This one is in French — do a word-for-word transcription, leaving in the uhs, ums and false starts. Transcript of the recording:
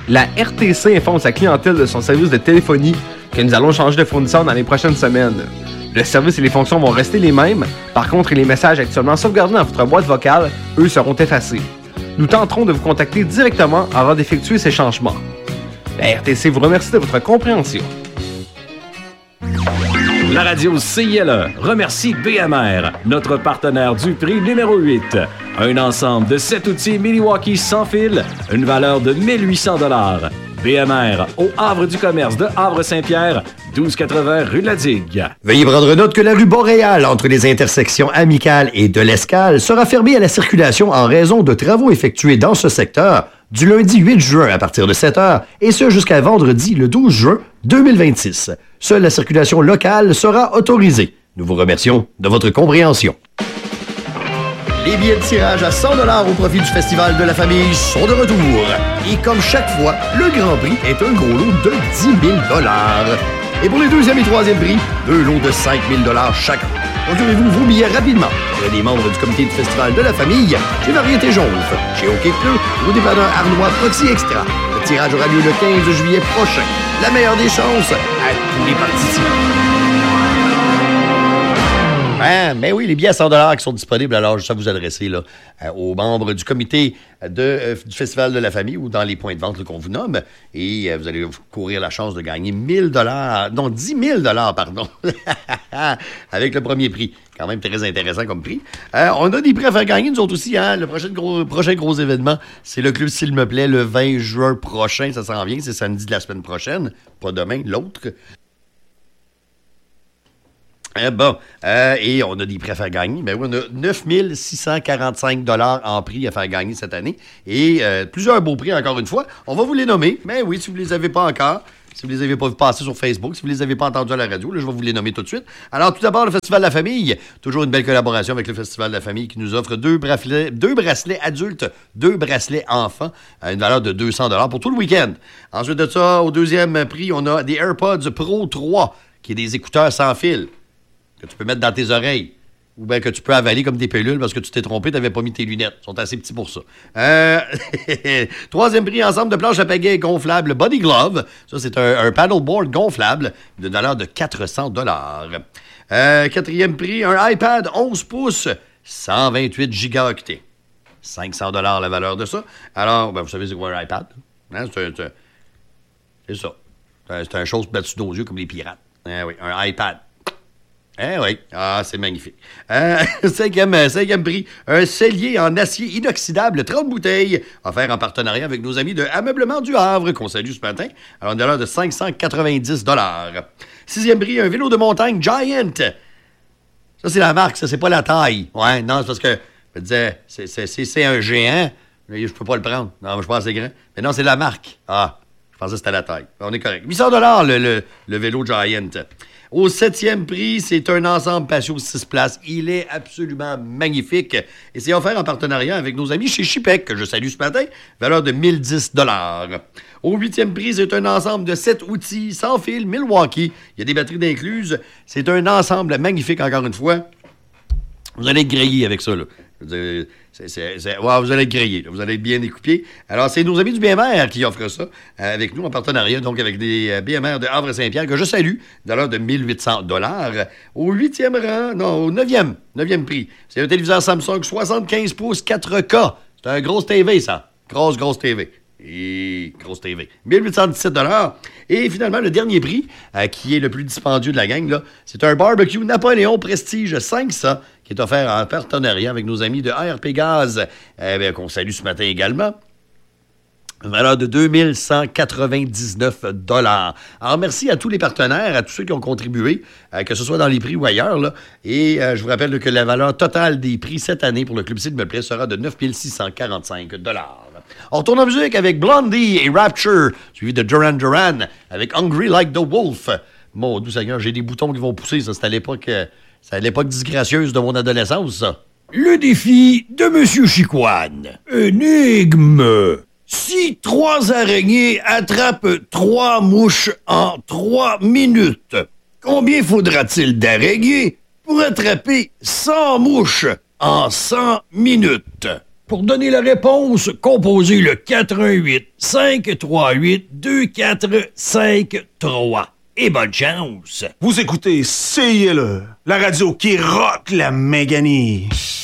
La R T C informe sa clientèle de son service de téléphonie que nous allons changer de fournisseur dans les prochaines semaines. Le service et les fonctions vont rester les mêmes, par contre les messages actuellement sauvegardés dans votre boîte vocale, eux, seront effacés. Nous tenterons de vous contacter directement avant d'effectuer ces changements. La R T C vous remercie de votre compréhension. La radio C I L E remercie B M R, notre partenaire du prix numéro huit. Un ensemble de sept outils Milwaukee sans fil, une valeur de mille huit cents dollars. B M R, au Havre du commerce de Havre-Saint-Pierre, douze quatre-vingts rue de la Digue. Veuillez prendre note que la rue Boréal, entre les intersections Amicales et de l'Escale, sera fermée à la circulation en raison de travaux effectués dans ce secteur du lundi huit juin à partir de sept heures et ce jusqu'à vendredi le douze juin deux mille vingt-six. Seule la circulation locale sera autorisée. Nous vous remercions de votre compréhension. Les billets de tirage à cent dollars au profit du Festival de la Famille sont de retour. Et comme chaque fois, le Grand Prix est un gros lot de dix mille dollars. Et pour les deuxième et troisième prix, deux lots de cinq mille dollars chacun. Procurez-vous vos billets rapidement. Auprès des membres du comité du Festival de la Famille, chez Variété Jonve, chez OK Pneu, au dépanneur Arnois Proxy Extra. Le tirage aura lieu le quinze juillet prochain. La meilleure des chances à tous les participants. Ah, mais oui, les billets à cent dollars qui sont disponibles, alors je vais vous adresser là, euh, aux membres du comité de, euh, du Festival de la Famille ou dans les points de vente là, qu'on vous nomme. Et euh, vous allez courir la chance de gagner mille dollars, non, dix mille dollars, pardon, avec le premier prix. Quand même très intéressant comme prix. Euh, on a des prix à faire gagner, nous autres aussi. Hein? Le prochain gros, prochain gros événement, c'est le Club S'il me plaît, le vingt juin prochain. Ça s'en vient, c'est samedi de la semaine prochaine. Pas demain, l'autre. Eh bon, euh, et on a des prix à faire gagner. Ben oui, on a neuf mille six cent quarante-cinq dollars en prix à faire gagner cette année. Et euh, plusieurs beaux prix, encore une fois. On va vous les nommer. Mais oui, si vous ne les avez pas encore, si vous ne les avez pas vu passer sur Facebook, si vous ne les avez pas entendus à la radio, là, je vais vous les nommer tout de suite. Alors, tout d'abord, le Festival de la Famille. Toujours une belle collaboration avec le Festival de la Famille qui nous offre deux bracelets, deux bracelets adultes, deux bracelets enfants à une valeur de deux cents dollars pour tout le week-end. Ensuite de ça, au deuxième prix, on a des AirPods Pro trois, qui est des écouteurs sans fil, que tu peux mettre dans tes oreilles, ou bien que tu peux avaler comme des pilules parce que tu t'es trompé, tu n'avais pas mis tes lunettes. Ils sont assez petits pour ça. Euh... Troisième prix, ensemble de planches à pagaie gonflables Body Glove. Ça, c'est un, un paddleboard gonflable d'une valeur de quatre cents dollars. Euh, quatrième prix, un iPad onze pouces, cent vingt-huit gigaoctets. cinq cents dollars la valeur de ça. Alors, ben, vous savez c'est quoi un iPad? Hein? C'est, c'est, c'est ça. C'est, c'est une chose battue aux yeux comme les pirates. Ah oui, un iPad. Eh oui. Ah, c'est magnifique. Euh, cinquième, cinquième prix, un cellier en acier inoxydable, trente bouteilles, offert en partenariat avec nos amis de Ameublement du Havre, qu'on salue ce matin, à une valeur de cinq cent quatre-vingt-dix dollars. Sixième prix, un vélo de montagne Giant. Ça, c'est la marque, ça, c'est pas la taille. Ouais, non, c'est parce que, je me disais, c'est, c'est, c'est, c'est un géant, mais je peux pas le prendre. Non, je pense que c'est grand. Mais non, c'est la marque. Ah, je pensais que c'était la taille. On est correct. huit cents dollars le, le, le vélo Giant. Au septième prix, c'est un ensemble patio six places. Il est absolument magnifique. Et c'est offert en partenariat avec nos amis chez Chipec, que je salue ce matin, valeur de mille dix dollars. Au huitième prix, c'est un ensemble de sept outils sans fil Milwaukee. Il y a des batteries d'incluses. C'est un ensemble magnifique, encore une fois. Vous allez être grillé avec ça, là. Je veux dire, c'est, c'est, c'est, wow, vous allez être grillé, là. Vous allez être bien écoupé. Alors, c'est nos amis du B M R qui offrent ça euh, avec nous en partenariat, donc avec des euh, B M R de Havre-Saint-Pierre, que je salue, de l'heure de mille huit cents dollars. Au huitième rang, non, au neuvième, neuvième prix, c'est un téléviseur Samsung soixante-quinze pouces quatre K. C'est un grosse T V, ça. Grosse, grosse T V. Et grosse T V. mille huit cent dix-sept dollars. Et finalement, le dernier prix, euh, qui est le plus dispendieux de la gang, là, c'est un barbecue Napoléon Prestige cinq cents, qui est offert en partenariat avec nos amis de A R P Gaz, euh, bien, qu'on salue ce matin également. Une valeur de deux mille cent quatre-vingt-dix-neuf dollars. Alors, merci à tous les partenaires, à tous ceux qui ont contribué, euh, que ce soit dans les prix ou ailleurs. Là. Et euh, je vous rappelle que la valeur totale des prix cette année pour le Club S'il me plaît sera de neuf mille six cent quarante-cinq dollars. On retourne en musique avec Blondie et Rapture, suivi de Duran Duran avec Hungry Like the Wolf. Mon doux Seigneur, j'ai des boutons qui vont pousser. Ça, c'est à l'époque, euh, c'est à l'époque disgracieuse de mon adolescence, ça. Le défi de Monsieur Chicoine. Énigme. Si trois araignées attrapent trois mouches en trois minutes, combien faudra-t-il d'araignées pour attraper cent mouches en cent minutes? Pour donner la réponse, composez le quatre un huit, cinq trois huit, deux quatre cinq trois. Et bonne chance! Vous écoutez C I L E, la radio qui rock la Méganie.